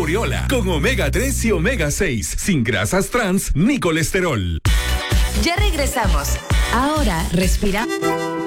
Oriola, con omega 3 y omega 6, sin grasas trans ni colesterol. Ya regresamos. Ahora respira.